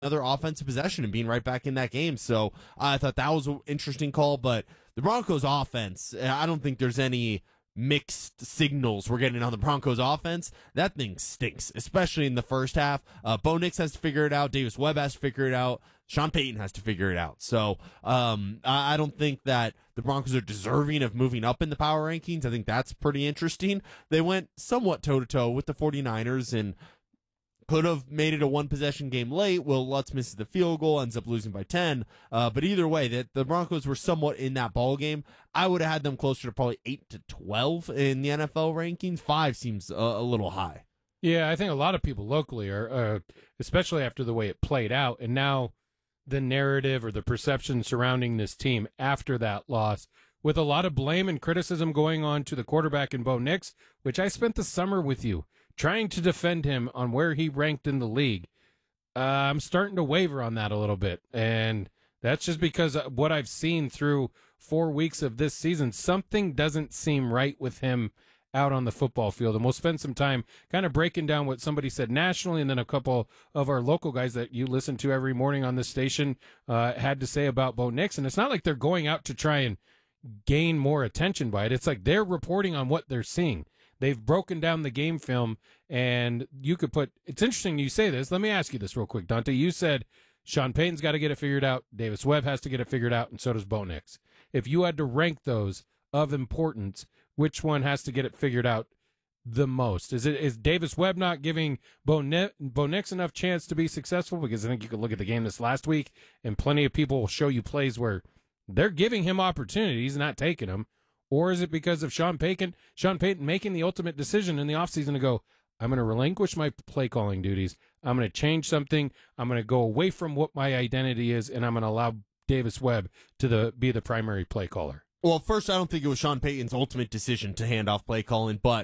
another offensive possession and being right back in that game. So I thought that was an interesting call. But the Broncos offense, I don't think there's any mixed signals we're getting on the Broncos offense. That thing stinks, especially in the first half. Bo Nix has to figure it out. Davis Webb has to figure it out. Sean Payton has to figure it out. So I don't think that the Broncos are deserving of moving up in the power rankings. I think that's pretty interesting. They went somewhat toe-to-toe with the 49ers and could have made it a one-possession game late. Will Lutz misses the field goal, ends up losing by 10. But either way, that the Broncos were somewhat in that ball game. I would have had them closer to probably 8 to 12 in the NFL rankings. 5 seems a little high. Yeah, I think a lot of people locally are, especially after the way it played out, and now the narrative or the perception surrounding this team after that loss, with a lot of blame and criticism going on to the quarterback in Bo Nix, which I spent the summer with you trying to defend him on where he ranked in the league. I'm starting to waver on that a little bit, and that's just because of what I've seen through 4 weeks of this season. Something doesn't seem right with him out on the football field, and we'll spend some time kind of breaking down what somebody said nationally, and then a couple of our local guys that you listen to every morning on this station had to say about Bo Nix. And it's not like they're going out to try and gain more attention by it. It's like they're reporting on what they're seeing. They've broken down the game film, and you could put, it's interesting you say this. Let me ask you this real quick, Dante. You said Sean Payton's got to get it figured out. Davis Webb has to get it figured out, and so does Bo Nix. If you had to rank those of importance, which one has to get it figured out the most? Is Davis Webb not giving Bo Nix enough chance to be successful? Because I think you could look at the game this last week, and plenty of people will show you plays where they're giving him opportunities, not taking them. Or is it because of Sean Payton making the ultimate decision in the offseason to go, I'm going to relinquish my play calling duties. I'm going to change something. I'm going to go away from what my identity is, and I'm going to allow Davis Webb to be the primary play caller. Well, first, I don't think it was Sean Payton's ultimate decision to hand off play calling, but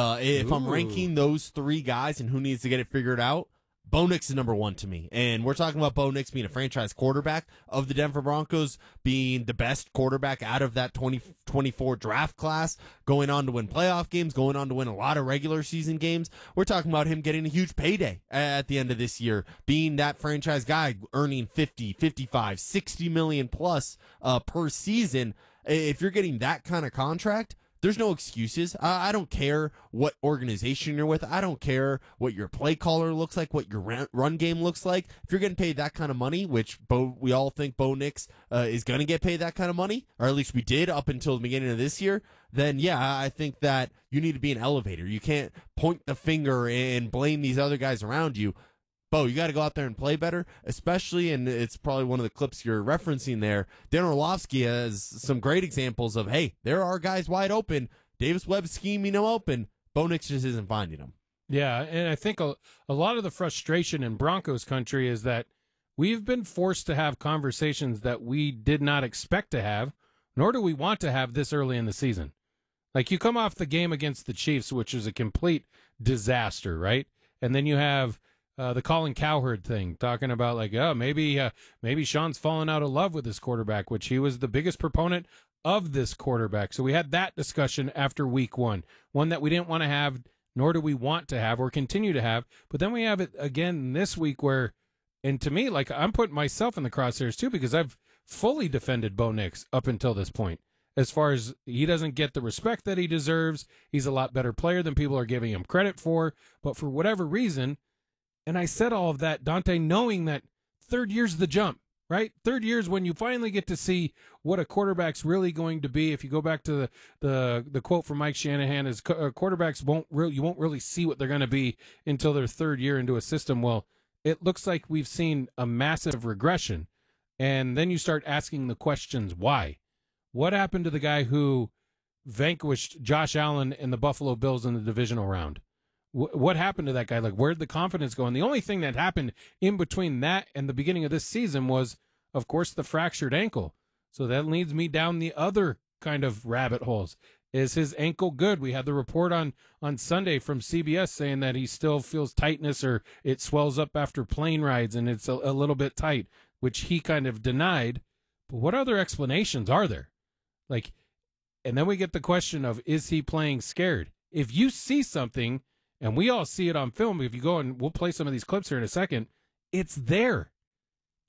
if I'm ranking those 3 guys and who needs to get it figured out, Bo Nix is number 1 to me. And we're talking about Bo Nix being a franchise quarterback of the Denver Broncos, being the best quarterback out of that 2024 draft class, going on to win playoff games, going on to win a lot of regular season games. We're talking about him getting a huge payday at the end of this year, being that franchise guy, earning 50, 55, 60 million plus per season. If you're getting that kind of contract, there's no excuses. I don't care what organization you're with. I don't care what your play caller looks like, what your run game looks like. If you're getting paid that kind of money, which we all think Bo Nix is going to get paid that kind of money, or at least we did up until the beginning of this year, then yeah, I think that you need to be an elevator. You can't point the finger and blame these other guys around you. Bo, you got to go out there and play better, especially, and it's probably one of the clips you're referencing there. Dan Orlovsky has some great examples of, hey, there are guys wide open. Davis Webb scheming them open. Bo Nix just isn't finding them. Yeah, and I think a lot of the frustration in Broncos country is that we've been forced to have conversations that we did not expect to have, nor do we want to have this early in the season. Like, you come off the game against the Chiefs, which is a complete disaster, right? And then you have the Colin Cowherd thing, talking about like, oh, maybe Sean's fallen out of love with this quarterback, which he was the biggest proponent of this quarterback. So we had that discussion after week one that we didn't want to have, nor do we want to have or continue to have. But then we have it again this week where, and to me, like, I'm putting myself in the crosshairs too, because I've fully defended Bo Nix up until this point. As far as he doesn't get the respect that he deserves, he's a lot better player than people are giving him credit for. But for whatever reason, and I said all of that, Dante, knowing that third year's the jump, right? Third year's when you finally get to see what a quarterback's really going to be. If you go back to the quote from Mike Shanahan, is quarterbacks you won't really see what they're going to be until their third year into a system. Well, it looks like we've seen a massive regression. And then you start asking the questions, why? What happened to the guy who vanquished Josh Allen and the Buffalo Bills in the divisional round? What happened to that guy? Like, where'd the confidence go? And the only thing that happened in between that and the beginning of this season was, of course, the fractured ankle. So that leads me down the other kind of rabbit holes. Is his ankle good? We had the report on Sunday from CBS saying that he still feels tightness, or it swells up after plane rides and it's a little bit tight, which he kind of denied. But what other explanations are there? Like, and then we get the question of, is he playing scared? If you see something, and we all see it on film, if you go and we'll play some of these clips here in a second, it's there.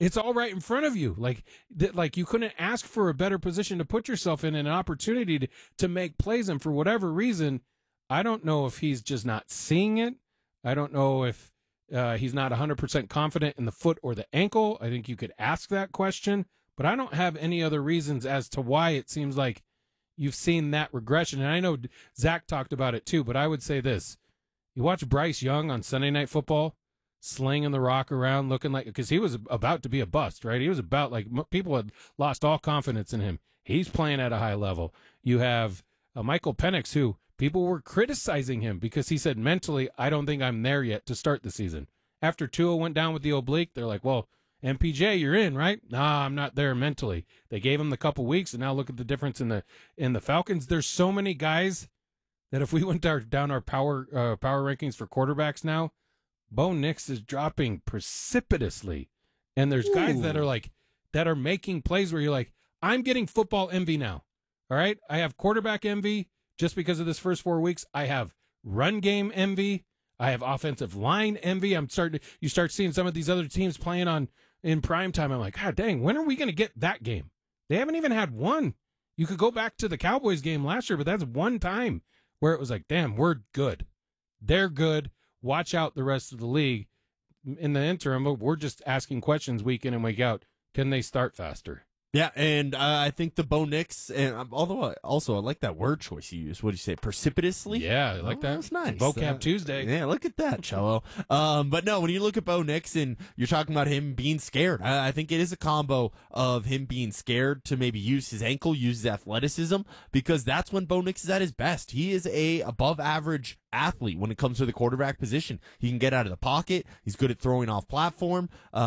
It's all right in front of you. Like you couldn't ask for a better position to put yourself in, an opportunity to make plays. And for whatever reason, I don't know if he's just not seeing it. I don't know if he's not 100% confident in the foot or the ankle. I think you could ask that question, but I don't have any other reasons as to why it seems like you've seen that regression. And I know Zach talked about it too, but I would say this. You watch Bryce Young on Sunday Night Football, slinging the rock around, looking like, because he was about to be a bust, right? He was about, like, people had lost all confidence in him. He's playing at a high level. You have Michael Penix, who people were criticizing him because he said, mentally, I don't think I'm there yet to start the season. After Tua went down with the oblique, they're like, well, MPJ, you're in, right? Nah, I'm not there mentally. They gave him the couple weeks, and now look at the difference in the Falcons. There's so many guys that if we went down our power rankings for quarterbacks now, Bo Nix is dropping precipitously. And there's guys that are making plays where you're like, I'm getting football envy now. All right? I have quarterback envy just because of this first 4 weeks. I have run game envy. I have offensive line envy. You start seeing some of these other teams playing in prime time. I'm like, God dang, when are we going to get that game? They haven't even had one. You could go back to the Cowboys game last year, but that's one time where it was like, damn, we're good. They're good. Watch out the rest of the league. In the interim, we're just asking questions week in and week out. Can they start faster? Yeah, and I think the Bo Nix, and although I like that word choice you used. What do you say, precipitously? Yeah, I like that. That's nice. Vocab Tuesday. Yeah, look at that, Cello. But no, when you look at Bo Nix and you're talking about him being scared, I think it is a combo of him being scared to maybe use his ankle, use his athleticism, because that's when Bo Nix is at his best. He is a above average athlete when it comes to the quarterback position. He can get out of the pocket. He's good at throwing off platform.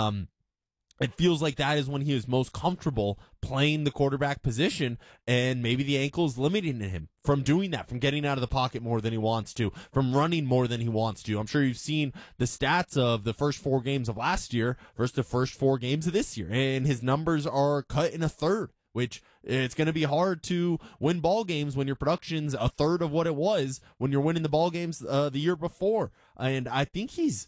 It feels like that is when he is most comfortable playing the quarterback position, and maybe the ankle is limiting him from doing that, from getting out of the pocket more than he wants to, from running more than he wants to. I'm sure you've seen the stats of the first 4 games of last year versus the first 4 games of this year, and his numbers are cut in a third, which it's going to be hard to win ball games when your production's a third of what it was when you're winning the ball games the year before. And I think he's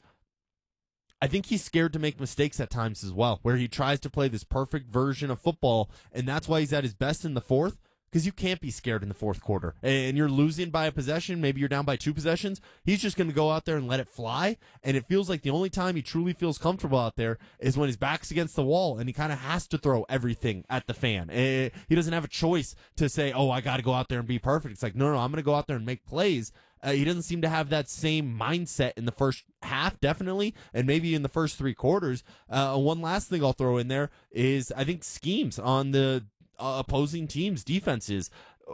scared to make mistakes at times as well, where he tries to play this perfect version of football, and that's why he's at his best in the fourth, because you can't be scared in the fourth quarter. And you're losing by a possession, maybe you're down by 2 possessions. He's just going to go out there and let it fly, and it feels like the only time he truly feels comfortable out there is when his back's against the wall, and he kind of has to throw everything at the fan. He doesn't have a choice to say, oh, I got to go out there and be perfect. It's like, no, I'm going to go out there and make plays. He doesn't seem to have that same mindset in the first half, definitely, and maybe in the first 3 quarters. One last thing I'll throw in there is I think schemes on the opposing team's defenses.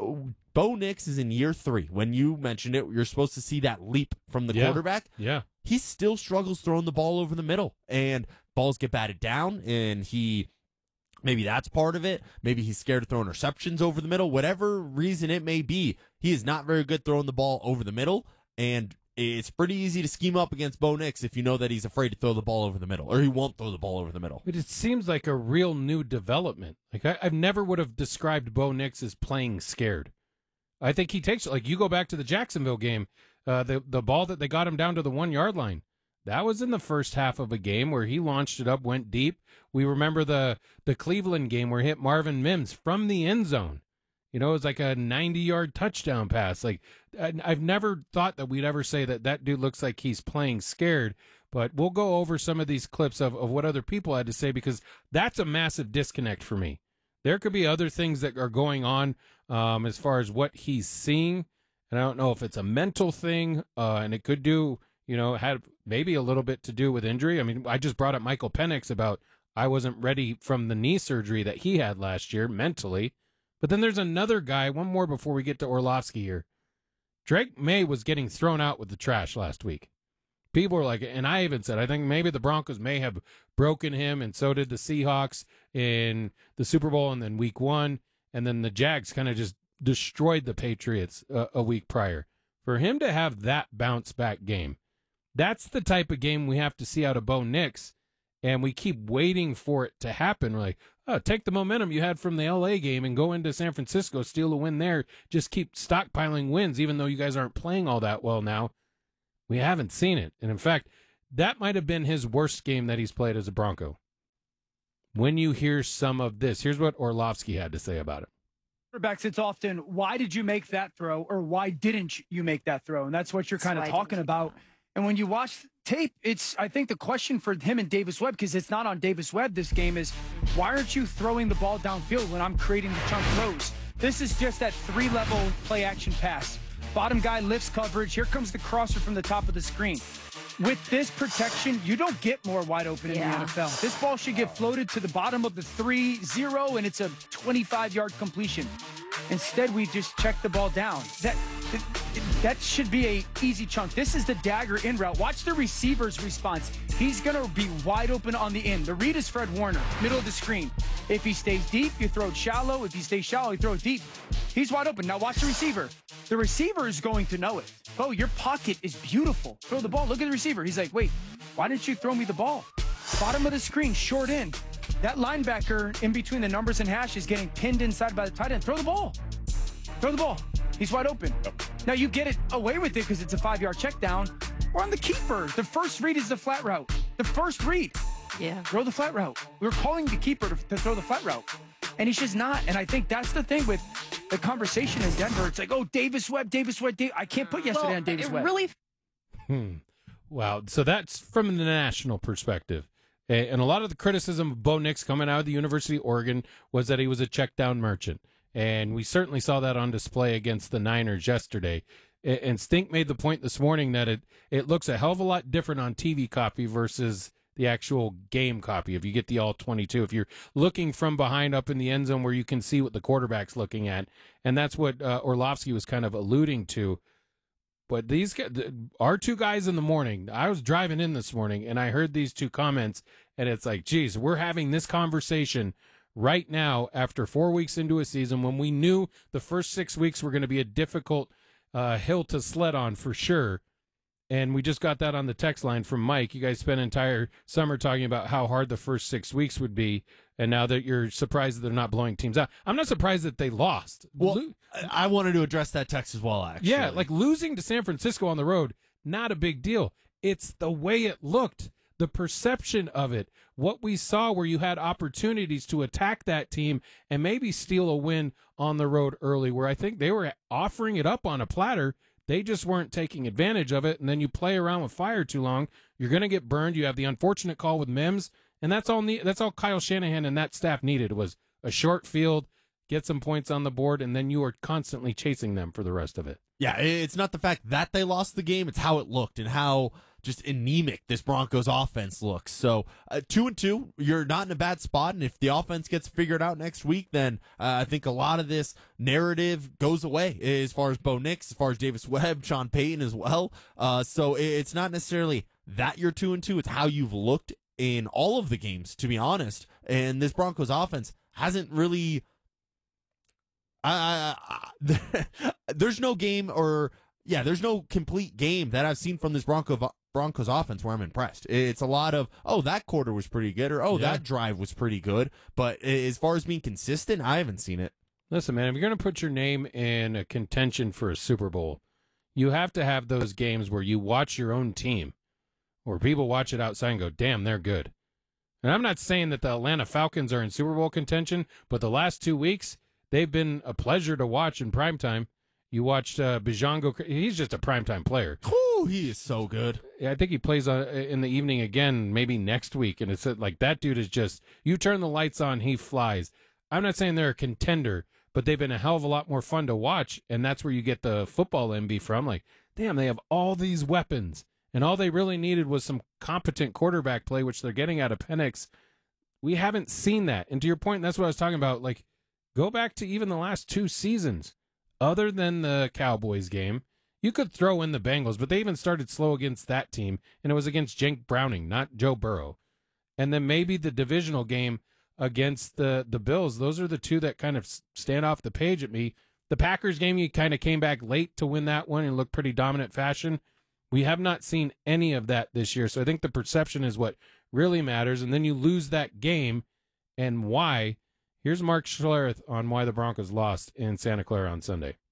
Bo Nix is in year 3. When you mentioned it, you're supposed to see that leap from the quarterback. Yeah. He still struggles throwing the ball over the middle, and balls get batted down, and maybe that's part of it. Maybe he's scared to throw interceptions over the middle. Whatever reason it may be, he is not very good throwing the ball over the middle, and it's pretty easy to scheme up against Bo Nix if you know that he's afraid to throw the ball over the middle, or he won't throw the ball over the middle. But it seems like a real new development. Like I've never would have described Bo Nix as playing scared. I think he takes, like, you go back to the Jacksonville game, the ball that they got him down to the 1-yard line. That was in the first half of a game where he launched it up, went deep. We remember the Cleveland game where he hit Marvin Mims from the end zone. You know, it was like a 90-yard touchdown pass. Like, I've never thought that we'd ever say that dude looks like he's playing scared. But we'll go over some of these clips of what other people had to say, because that's a massive disconnect for me. There could be other things that are going on as far as what he's seeing. And I don't know if it's a mental thing, and it could do, had maybe a little bit to do with injury. I mean, I just brought up Michael Penix about I wasn't ready from the knee surgery that he had last year mentally. But then there's another guy, one more before we get to Orlovsky here. Drake May was getting thrown out with the trash last week. People were like, and I even said, I think maybe the Broncos may have broken him, and so did the Seahawks in the Super Bowl and then week 1. And then the Jags kind of just destroyed the Patriots a week prior. For him to have that bounce back game, that's the type of game we have to see out of Bo Nix, and we keep waiting for it to happen. We're like, oh, take the momentum you had from the L.A. game and go into San Francisco, steal a win there. Just keep stockpiling wins, even though you guys aren't playing all that well now. We haven't seen it. And in fact, that might have been his worst game that he's played as a Bronco. when you hear some of this. Here's what Orlovsky had to say about it. Quarterbacks, it's often, why did you make that throw, or why didn't you make that throw? And that's what you're kind of talking about. And when you watch tape, I think the question for him and Davis Webb, because it's not on Davis Webb this game, is why aren't you throwing the ball downfield when I'm creating the chunk throws? This is just that 3-level play action pass. Bottom guy lifts coverage. Here comes the crosser from the top of the screen. With this protection, you don't get more wide open in the NFL. This ball should get floated to the bottom of the 3-0, and it's a 25-yard completion. Instead, we just check the ball down. That should be a easy chunk. This is the dagger in route. Watch the receiver's response. He's going to be wide open on the in. The read is Fred Warner, middle of the screen. If he stays deep, you throw it shallow. If he stays shallow, you throw it deep. He's wide open. Now watch the receiver. The receiver is going to know it. Oh, your pocket is beautiful. Throw the ball. Look at the receiver. He's like, wait, why didn't you throw me the ball? Bottom of the screen, short end. That linebacker in between the numbers and hash is getting pinned inside by the tight end. Throw the ball. Throw the ball. He's wide open. Now you get it away with it because it's a 5-yard check down. We're on the keeper. The first read is the flat route. The first read. Yeah. Throw the flat route. We're calling the keeper to throw the flat route. And he's just not. And I think that's the thing with the conversation in Denver. It's like, oh, Davis Webb. I can't put yesterday on Davis Webb. Really. Wow. So that's from the national perspective. And a lot of the criticism of Bo Nix coming out of the University of Oregon was that he was a check down merchant. And we certainly saw that on display against the Niners yesterday. And Stink made the point this morning that it looks a hell of a lot different on TV copy versus the actual game copy. If you get the all 22, if you're looking from behind up in the end zone where you can see what the quarterback's looking at. And that's what Orlovsky was kind of alluding to. But these our two guys in the morning, I was driving in this morning and I heard these two comments and it's like, geez, we're having this conversation right now after 4 weeks into a season when we knew the first 6 weeks were going to be a difficult hill to sled on for sure. And we just got that on the text line from Mike. You guys spent an entire summer talking about how hard the first 6 weeks would be. And now that you're surprised that they're not blowing teams out. I'm not surprised that they lost. Well, I wanted to address that text as well, actually. Yeah, like losing to San Francisco on the road, not a big deal. It's the way it looked, the perception of it, what we saw where you had opportunities to attack that team and maybe steal a win on the road early, where I think they were offering it up on a platter. They just weren't taking advantage of it. And then you play around with fire too long, you're going to get burned. You have the unfortunate call with Mims. And that's all Kyle Shanahan and that staff needed was a short field, get some points on the board, and then you are constantly chasing them for the rest of it. Yeah, it's not the fact that they lost the game, it's how it looked and how just anemic this Broncos offense looks. So 2-2, you're not in a bad spot, and if the offense gets figured out next week, then I think a lot of this narrative goes away as far as Bo Nix, as far as Davis Webb, Sean Payton as well. So it's not necessarily that you're 2-2, it's how you've looked in all of the games, to be honest. And this Broncos offense hasn't really there's no game there's no complete game that I've seen from this Broncos offense where I'm impressed. It's a lot of, that quarter was pretty good, or that drive was pretty good. But as far as being consistent, I haven't seen it. Listen, man, if you're going to put your name in a contention for a Super Bowl, you have to have those games where you watch your own team, where people watch it outside and go, damn, they're good. And I'm not saying that the Atlanta Falcons are in Super Bowl contention, but the last 2 weeks, they've been a pleasure to watch in primetime. You watched Bijango. He's just a primetime player. Ooh, he is so good. Yeah, I think he plays in the evening again, maybe next week. And it's like that dude is just, you turn the lights on, he flies. I'm not saying they're a contender, but they've been a hell of a lot more fun to watch. And that's where you get the football MB from. Like, damn, they have all these weapons. And all they really needed was some competent quarterback play, which they're getting out of Penix. We haven't seen that. And to your point, that's what I was talking about. Like, go back to even the last 2 seasons. Other than the Cowboys game, you could throw in the Bengals, but they even started slow against that team, and it was against Jake Browning, not Joe Burrow. And then maybe the divisional game against the Bills. Those are the two that kind of stand off the page at me. The Packers game, you kind of came back late to win that one and looked pretty dominant fashion. We have not seen any of that this year, so I think the perception is what really matters, and then you lose that game, and why. Here's Mark Schlereth on why the Broncos lost in Santa Clara on Sunday.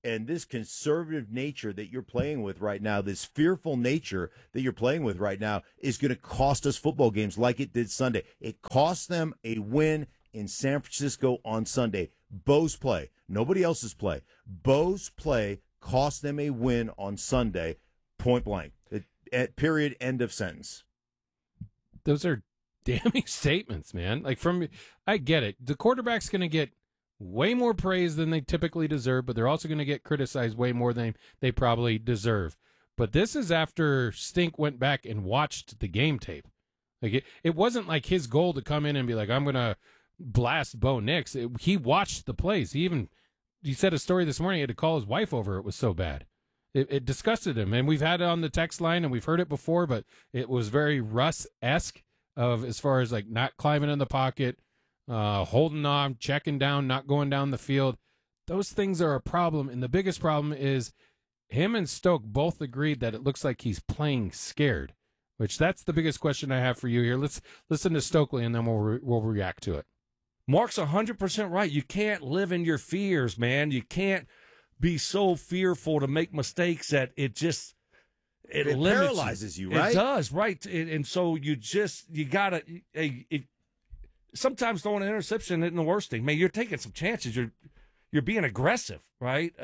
And this conservative nature that you're playing with right now, this fearful nature that you're playing with right now, is going to cost us football games like it did Sunday. It cost them a win in San Francisco on Sunday. Bo's play, nobody else's play. Bo's play cost them a win on Sunday, point blank. At period, end of sentence. Those are damning statements, man. I get it. The quarterback's going to get way more praise than they typically deserve, but they're also going to get criticized way more than they probably deserve. But this is after Stink went back and watched the game tape. It wasn't like his goal to come in and be like, I'm going to blast Bo Nix. He watched the plays. He said a story this morning. He had to call his wife over. It was so bad. It disgusted him. And we've had it on the text line and we've heard it before, but it was very Russ-esque as far as like not climbing in the pocket, holding on, checking down, not going down the field. Those things are a problem. And the biggest problem is him and Stoke both agreed that it looks like he's playing scared, which that's the biggest question I have for you here. Let's listen to Stokely and then we'll react to it. Mark's 100% right. You can't live in your fears, man. You can't be so fearful to make mistakes that it paralyzes you, right? It does, right? And so you gotta. Sometimes throwing an interception isn't the worst thing. Man, you're taking some chances. You're being aggressive, right?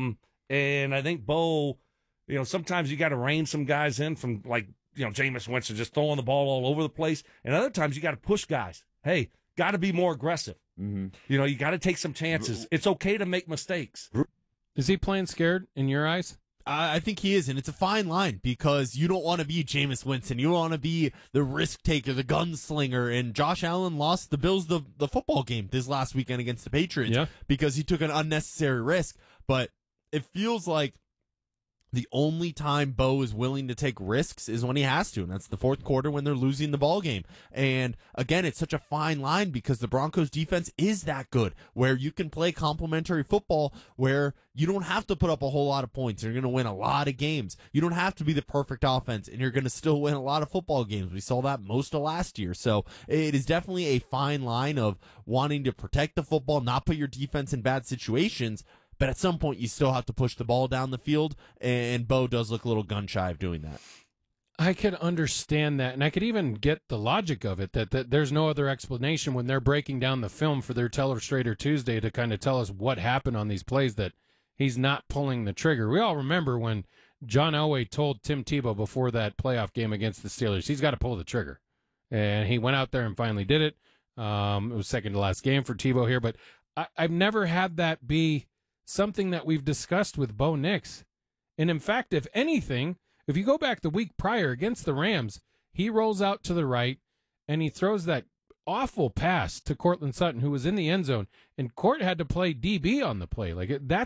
And I think Bo, sometimes you got to rein some guys in from Jameis Winston just throwing the ball all over the place, and other times you got to push guys. Hey, got to be more aggressive. Mm-hmm. You got to take some chances. It's okay to make mistakes. Is he playing scared in your eyes? I think he is, and it's a fine line because you don't want to be Jameis Winston. You don't want to be the risk taker, the gunslinger. And Josh Allen lost the Bills the football game this last weekend against the Patriots because he took an unnecessary risk. But it feels like the only time Bo is willing to take risks is when he has to, and that's the fourth quarter when they're losing the ball game. And again, it's such a fine line because the Broncos defense is that good, where you can play complementary football, where you don't have to put up a whole lot of points. You're going to win a lot of games. You don't have to be the perfect offense, and you're going to still win a lot of football games. We saw that most of last year. So it is definitely a fine line of wanting to protect the football, not put your defense in bad situations. But at some point, you still have to push the ball down the field, and Bo does look a little gun-shy of doing that. I could understand that, and I could even get the logic of it, that there's no other explanation when they're breaking down the film for their Telestrator Tuesday to kind of tell us what happened on these plays, that he's not pulling the trigger. We all remember when John Elway told Tim Tebow before that playoff game against the Steelers, he's got to pull the trigger. And he went out there and finally did it. It was second to last game for Tebow here, but I've never had that be something that we've discussed with Bo Nix. And in fact, if anything, if you go back the week prior against the Rams, he rolls out to the right and he throws that awful pass to Courtland Sutton, who was in the end zone, and Court had to play DB on the play.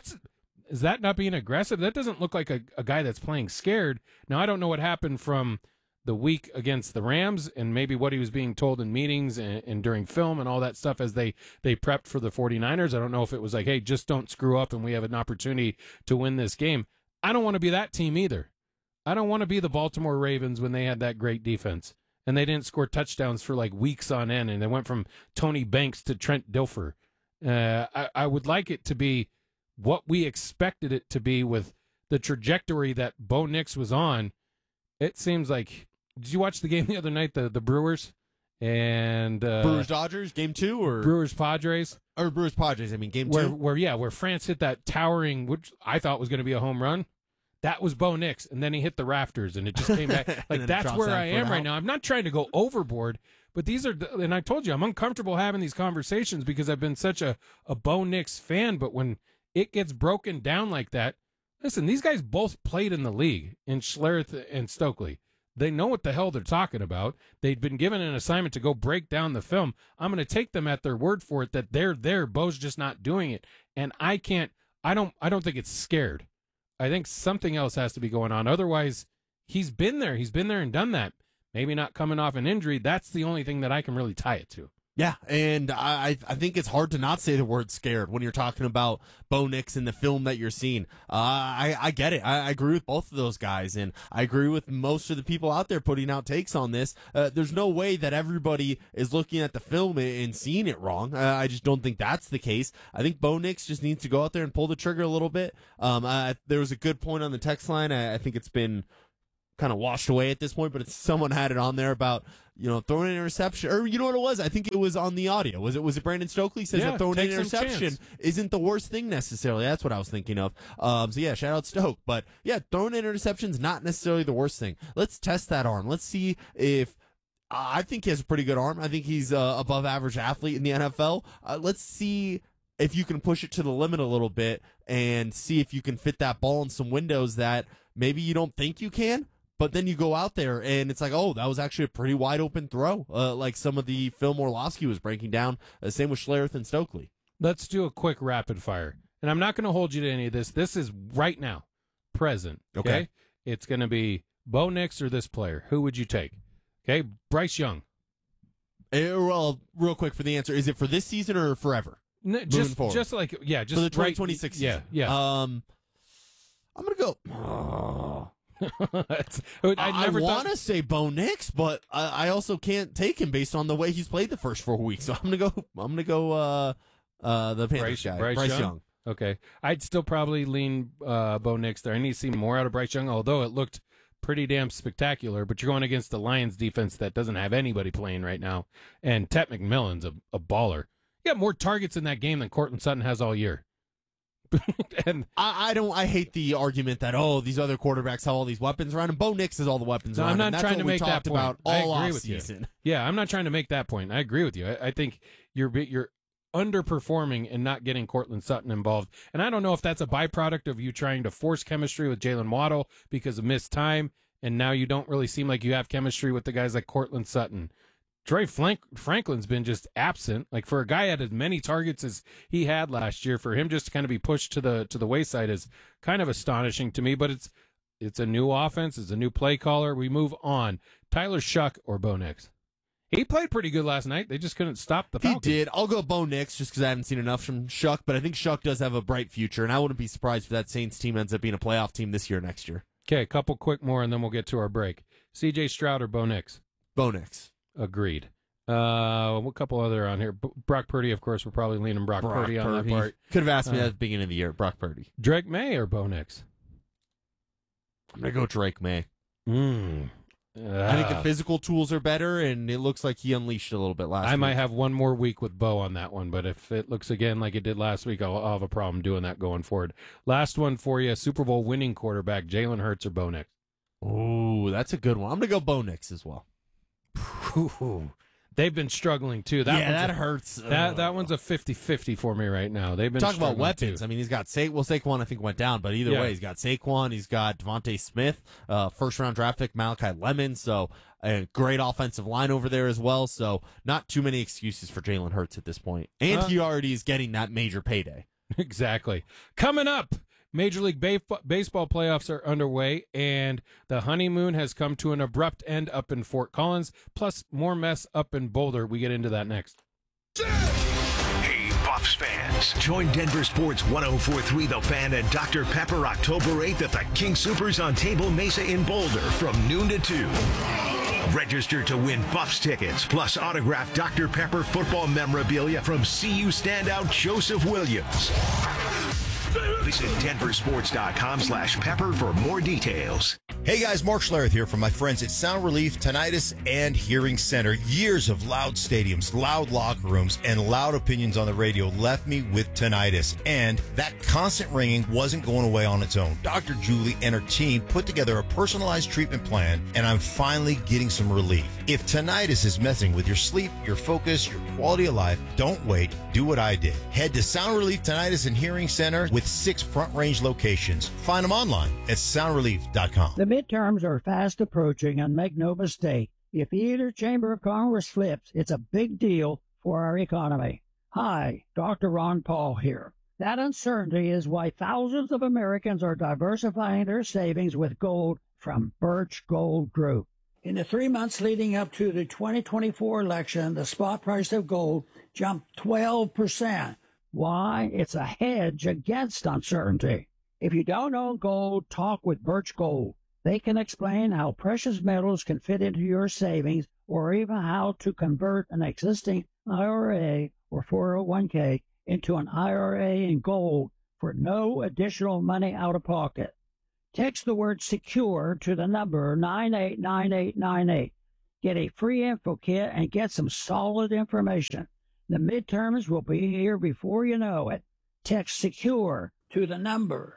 Is that not being aggressive? That doesn't look like a guy that's playing scared. Now, I don't know what happened from the week against the Rams and maybe what he was being told in meetings and during film and all that stuff as they prepped for the 49ers. I don't know if it was like, hey, just don't screw up and we have an opportunity to win this game. I don't want to be that team either. I don't want to be the Baltimore Ravens when they had that great defense and they didn't score touchdowns for like weeks on end and they went from Tony Banks to Trent Dilfer. I would like it to be what we expected it to be with the trajectory that Bo Nix was on. It seems like, did you watch the game the other night, the Brewers and Brewers Dodgers game 2 or Brewers Padres? Or Brewers Padres, I mean game 2. Where France hit that towering, which I thought was going to be a home run. That was Bo Nix, and then he hit the rafters, and it just came back. Like that's where I am right now. I'm not trying to go overboard, but these are, and I told you I'm uncomfortable having these conversations because I've been such a Bo Nix fan. But when it gets broken down like that, listen, these guys both played in the league, in Schlereth and Stokely. They know what the hell they're talking about. They'd been given an assignment to go break down the film. I'm going to take them at their word for it that they're there. Bo's just not doing it. And I don't think it's scared. I think something else has to be going on. Otherwise, he's been there. He's been there and done that. Maybe not coming off an injury. That's the only thing that I can really tie it to. Yeah, and I think it's hard to not say the word scared when you're talking about Bo Nix and the film that you're seeing. I get it. I agree with both of those guys, and I agree with most of the people out there putting out takes on this. There's no way that everybody is looking at the film and seeing it wrong. I just don't think that's the case. I think Bo Nix just needs to go out there and pull the trigger a little bit. There was a good point on the text line. I think it's been kind of washed away at this point, but someone had it on there about, throwing an interception, or you know what it was? I think it was on the audio. Was it Brandon Stokely says that throwing an interception isn't the worst thing necessarily. That's what I was thinking of. So yeah, shout out Stoke. But yeah, throwing an interception is not necessarily the worst thing. Let's test that arm. Let's see if I think he has a pretty good arm. I think he's above average athlete in the NFL. Let's see if you can push it to the limit a little bit and see if you can fit that ball in some windows that maybe you don't think you can. But then you go out there, and it's like, oh, that was actually a pretty wide-open throw, like some of the film Orlovsky was breaking down. Same with Schlereth and Stokely. Let's do a quick rapid fire. And I'm not going to hold you to any of this. This is right now, present. Okay? It's going to be Bo Nix or this player. Who would you take? Okay, Bryce Young. Well, real quick for the answer, is it for this season or forever? No, just for the 2026 season. Yeah. I'm going to go... I want to say Bo Nix, but I also can't take him based on the way he's played the first 4 weeks. So I'm gonna go the Panthers guy, Bryce Young. Okay, I'd still probably lean Bo Nix there. I need to see more out of Bryce Young, although it looked pretty damn spectacular. But you're going against the Lions defense that doesn't have anybody playing right now, and Tet McMillan's a baller. He got more targets in that game than Courtland Sutton has all year. And I hate the argument that these other quarterbacks have all these weapons around him. Bo Nix has all the weapons around him. I'm not trying to make that point. About all off season. Yeah, I'm not trying to make that point. I agree with you. I think you're underperforming and not getting Courtland Sutton involved. And I don't know if that's a byproduct of you trying to force chemistry with Jalen Waddle because of missed time, and now you don't really seem like you have chemistry with the guys like Courtland Sutton. Trey Franklin's been just absent. Like, for a guy at as many targets as he had last year, for him just to kind of be pushed to the wayside is kind of astonishing to me. But it's a new offense, it's a new play caller. We move on. Tyler Shuck or Bo Nix? He played pretty good last night. They just couldn't stop the Falcons. He did. I'll go Bo Nix just because I haven't seen enough from Shuck, but I think Shuck does have a bright future, and I wouldn't be surprised if that Saints team ends up being a playoff team this year, next year. Okay, a couple quick more, and then we'll get to our break. C.J. Stroud or Bo Nix? Bo Nix. Agreed. A couple other on here. Brock Purdy, of course. We're probably leaning Brock Purdy on that part. Could have asked me that at the beginning of the year. Brock Purdy. Drake May or Bo Nix? I'm going to go Drake May. I think the physical tools are better, and it looks like he unleashed a little bit last week. I might have one more week with Bo on that one, but if it looks again like it did last week, I'll have a problem doing that going forward. Last one for you, Super Bowl winning quarterback, Jalen Hurts or Bo Nix? Oh, that's a good one. I'm going to go Bo Nix as well. They've been struggling, too. That hurts. That one's a 50-50 for me right now. They've been talking about weapons. Too. I mean, he's got Saquon, I think, went down, but either way, he's got Saquon, he's got Devontae Smith, first-round draft pick, Malachi Lemon, so a great offensive line over there as well, so not too many excuses for Jalen Hurts at this point. And he already is getting that major payday. Exactly. Coming up, Major League Baseball playoffs are underway, and the honeymoon has come to an abrupt end up in Fort Collins, plus more mess up in Boulder. We get into that next. Hey, Buffs fans. Join Denver Sports 104.3 The Fan and Dr. Pepper October 8th at the King Soopers on Table Mesa in Boulder from noon to 2. Register to win Buffs tickets, plus autographed Dr. Pepper football memorabilia from CU standout Joseph Williams. Visit denversports.com/pepper for more details. Hey guys, Mark Schlereth here from my friends at Sound Relief Tinnitus and Hearing Center. Years of loud stadiums, loud locker rooms, and loud opinions on the radio left me with tinnitus. And that constant ringing wasn't going away on its own. Dr. Julie and her team put together a personalized treatment plan, and I'm finally getting some relief. If tinnitus is messing with your sleep, your focus, your quality of life, don't wait. Do what I did. Head to Sound Relief Tinnitus and Hearing Center with 6 Front Range locations. Find them online at soundrelief.com. The midterms are fast approaching, and make no mistake, if either chamber of Congress flips, it's a big deal for our economy. Hi, Dr. Ron Paul here. That uncertainty is why thousands of Americans are diversifying their savings with gold from Birch Gold Group. In the 3 months leading up to the 2024 election, the spot price of gold jumped 12%. Why? It's a hedge against uncertainty. If you don't own gold, talk with Birch Gold. They can explain how precious metals can fit into your savings or even how to convert an existing IRA or 401k into an IRA in gold for no additional money out of pocket. Text the word SECURE to the number 989898. Get a free info kit and get some solid information. The midterms will be here before you know it. Text SECURE to the number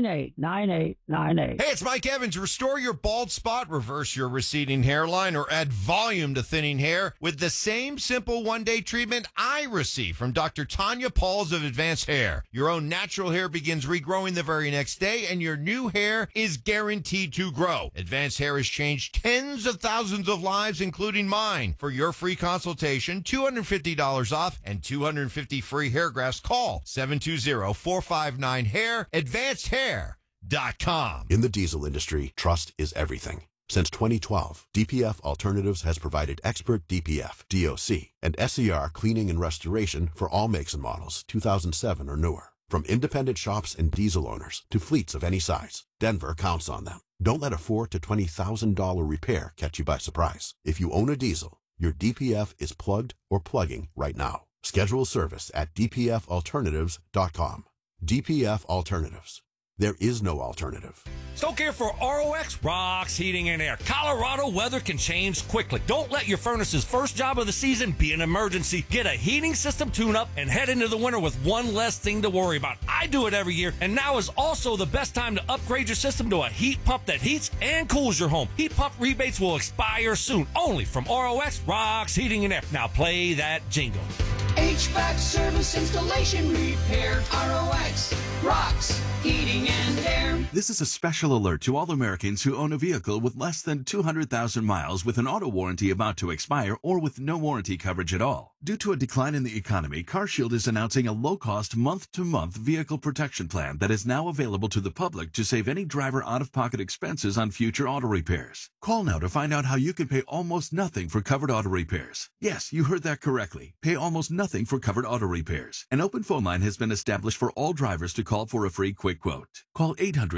989898. Hey, it's Mike Evans. Restore your bald spot, reverse your receding hairline, or add volume to thinning hair with the same simple one-day treatment I receive from Dr. Tanya Pauls of Advanced Hair. Your own natural hair begins regrowing the very next day, and your new hair is guaranteed to grow. Advanced Hair has changed tens of thousands of lives, including mine. For your free consultation, $250 off and 250 free hair grafts, call 720-459-HAIR, AdvancedHair.com. In the diesel industry, trust is everything. Since 2012, DPF Alternatives has provided expert DPF, DOC, and SCR cleaning and restoration for all makes and models, 2007 or newer. From independent shops and diesel owners to fleets of any size, Denver counts on them. Don't let a $4,000 to $20,000 repair catch you by surprise. If you own a diesel, your DPF is plugged or plugging right now. Schedule service at dpfalternatives.com. DPF Alternatives. There is no alternative. So care for ROX Rocks Heating and Air. Colorado weather can change quickly. Don't let your furnace's first job of the season be an emergency. Get a heating system tune-up and head into the winter with one less thing to worry about. I do it every year, and now is also the best time to upgrade your system to a heat pump that heats and cools your home. Heat pump rebates will expire soon, only from ROX Rocks Heating and Air. Now play that jingle. HVAC service, installation, repair, ROX Rocks Heating and Air. This is a special alert to all Americans who own a vehicle with less than 200,000 miles with an auto warranty about to expire or with no warranty coverage at all. Due to a decline in the economy, CarShield is announcing a low-cost month-to-month vehicle protection plan that is now available to the public to save any driver out-of-pocket expenses on future auto repairs. Call now to find out how you can pay almost nothing for covered auto repairs. Yes, you heard that correctly. Pay almost nothing for covered auto repairs. An open phone line has been established for all drivers to call for a free quick quote. Call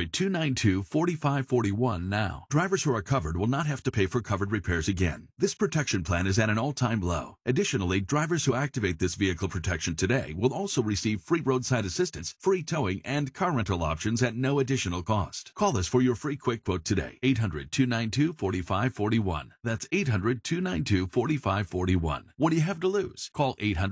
800-292-4541 now. Drivers who are covered will not have to pay for covered repairs again. This protection plan is at an all-time low. Additionally, drivers who activate this vehicle protection today will also receive free roadside assistance, free towing, and car rental options at no additional cost. Call us for your free quick quote today. 800-292-4541. That's 800-292-4541. What do you have to lose? Call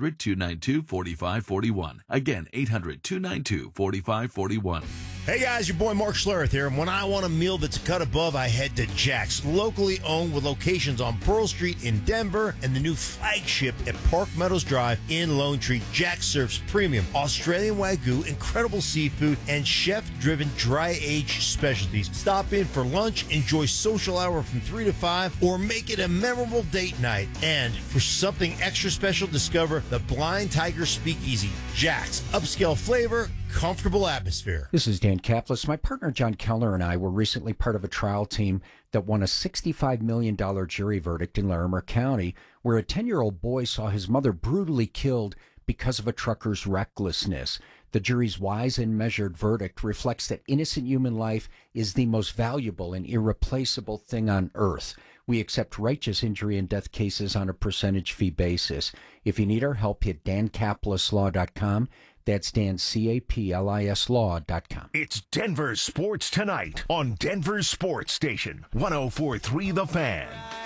800-292-4541. Again, 800-292-4541. Hey guys, your boy Mark Schlereth here, and when I want a meal that's a cut above, I head to Jack's, locally owned with locations on Pearl Street in Denver and the new flagship at Park Meadows Drive in Lone Tree. Jack's serves premium Australian Wagyu, incredible seafood, and chef-driven dry-aged specialties. Stop in for lunch, enjoy social hour from 3 to 5, or make it a memorable date night. And for something extra special, discover the Blind Tiger Speakeasy. Jack's, upscale flavor, comfortable atmosphere. This is Dan Kaplis. My partner John Kellner and I were recently part of a trial team that won a $65 million jury verdict in Larimer County, where a 10-year-old boy saw his mother brutally killed because of a trucker's recklessness. The jury's wise and measured verdict reflects that innocent human life is the most valuable and irreplaceable thing on earth. We accept righteous injury and death cases on a percentage fee basis. If you need our help, hit dankaplislaw.com. That's DanCaplis.com. It's Denver Sports Tonight on Denver Sports Station 104.3 The Fan.